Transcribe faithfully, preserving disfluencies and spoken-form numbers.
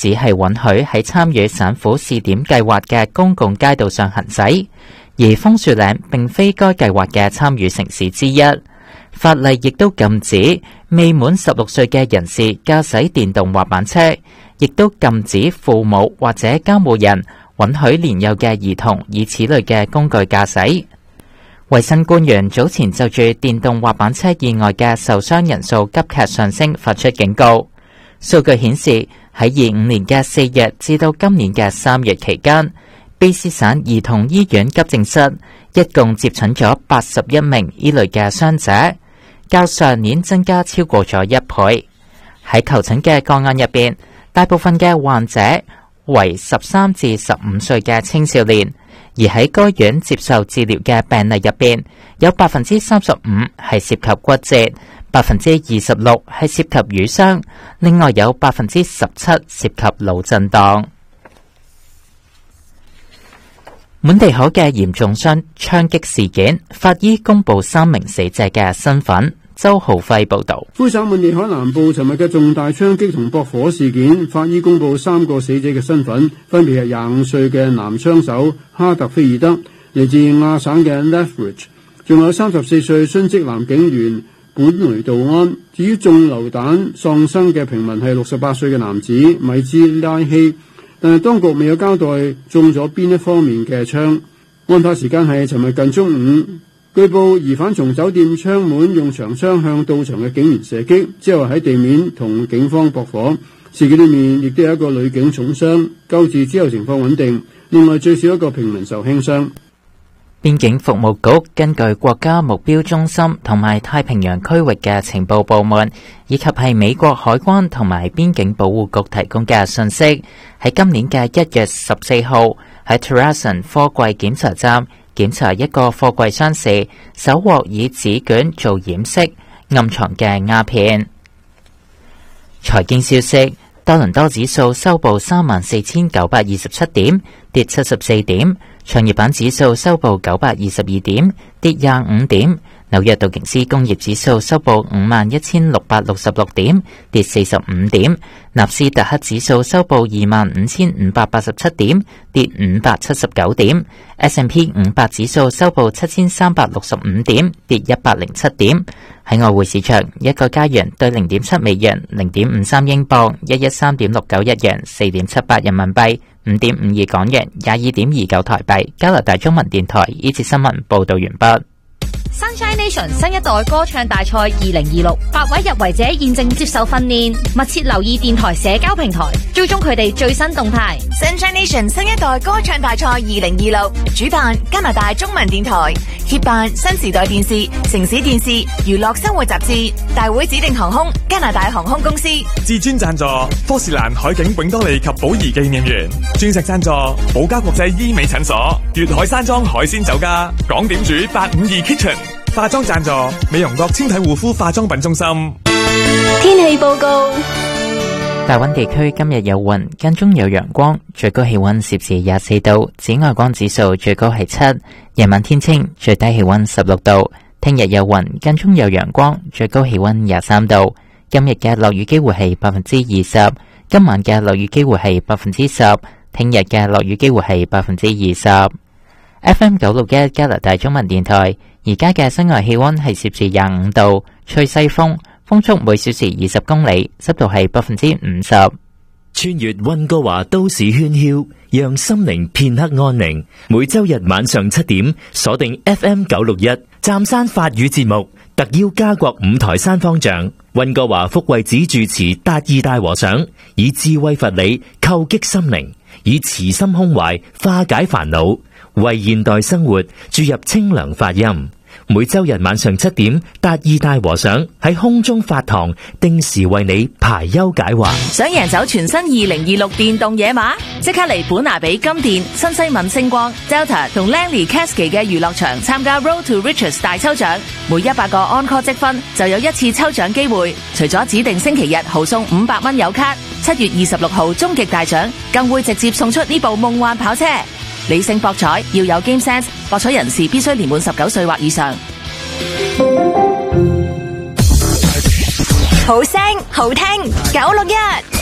只係允許喺參與省府試點計劃嘅公共街道上行駛，而楓樹嶺並非該計劃嘅參與城市之一。法例亦都禁止未滿十六歲嘅人士駕駛電動滑板車，亦都禁止父母或者監護人允許年幼嘅兒童以此類嘅工具駕駛。衛生官員早前就住電動滑板車意外嘅受傷人數急劇上升發出警告。數據顯示，喺二五年嘅四月至到今年嘅三月期間，卑詩省兒童醫院急症室一共接診咗八十一名呢類嘅傷者，較上年增加超過咗一倍。喺求診嘅個案入邊，大部分嘅患者為十三至十五歲嘅青少年，而喺該院接受治療嘅病例入邊，有百分之三十五係涉及骨折，百分之二十六係涉及瘀傷，另外有百分之十七涉及腦震盪。滿地可嘅嚴重傷槍擊事件，法醫公布三名死者嘅身份。周浩輝報道。 魁省滿地可南部尋日嘅重大槍擊同駁火事件，法醫公布三個死者嘅身份，分別係廿五歲嘅男槍手哈特菲爾德，嚟自亞省嘅 Lethbridge， 仲有三十四歲殉職男警員本雷道安。至於中流彈喪生嘅平民係六十八歲嘅男子米茲拉希，但係當局未有交代中咗邊一方面嘅槍。案發時間係尋日近中午。據報疑犯從酒店窗門用長槍向到場嘅警員射擊，之後喺地面同警方駁火。事件裏面亦都有一個女警重傷，救治之後情況穩定。另外最少一個平民受輕傷。 邊境服務局根據國家目標中心同埋太平洋區域嘅情報部門，以及係美國海關同埋邊境保護局提供嘅信息，喺今年嘅一月十四號喺 Terrason 貨櫃檢查站檢查一個貨櫃箱時，搜獲以紙卷做掩飾暗藏嘅鴉片。財經消息，多倫多指數收報三萬四千九百二十七點，跌七十四點；創業板指數收報九百二十二點，跌廿五點；紐約道瓊斯工業指數收報五萬一千六百六十六點，跌四十五點；納斯達克指數收報二萬五千五百八十七點，跌五百七十九點。S and P 五百指數收報七千三百六十五點，跌一百零七點。喺外匯市場，一個加元兌零點七美元，零點五三英鎊，一一三點六九日元，四點七八人民幣，五點五二港元，廿二點二九台幣。加拿大中文電台呢節新聞報道完畢。 Sunshine Nation 新一代歌唱大賽二零二六，八位入圍者現正接受訓練，密切留意電台社交平台，追蹤佢哋最新動態。 Sunshine Nation 新一代歌唱大賽二零二六，主辦加拿大中文電台，協辦新時代電視、城市電視、娛樂生活雜誌，大會指定航空加拿大航空公司， 至尊贊助科士蘭海景永多利及寶儀紀念園，鑽石贊助寶嘉國際醫美診所，粵海山莊海鮮酒家，港點煮八五二 Kitchen。化妝贊助美容國纖體護膚化妝品中心。 天氣報告： 大溫地區今日有雲，間中有陽光，最高氣溫攝氏廿四度，紫外光指數最高係七。夜晚天晴，最低氣溫十六度。聽日有雲，間中有陽光，最高氣溫廿三度。今日嘅落雨機會係百分之二十，今晚嘅落雨機會係百分之十，聽日嘅落雨機會係百分之二十。F M 九六一加拿大中文電台。而家嘅室外氣溫係攝氏廿五度，吹西風，風速每小時二十公里，濕度係百分之五十。 穿越溫哥華都市喧囂，讓心靈片刻安寧。每周日晚上七點，鎖定 F M 九六一，湛山法語節目，特邀加國五台山方丈、溫哥華福惠寺住持達義大和尚，以智慧佛理叩擊心靈，以慈心胸懷化解煩惱，為現代生活注入清涼法音。每周日晚上七點，達義大和尚喺空中法堂，定時為你排憂解惑。 想贏走全新二零二六電動野馬，即刻嚟本拿比金店、新西敏星光、Delta 同 Langley Cascade 嘅娛樂場參加 Road to Riches 大抽獎，每一百個 Encore 積分就有一次抽獎機會。除咗指定星期日豪送五百蚊油卡，七月二十六號終極大獎更會直接送出呢部夢幻跑車。理性博彩，要有 Game Sense， 博彩人士必須年滿十九歲或以上。 好聲好聽九六一。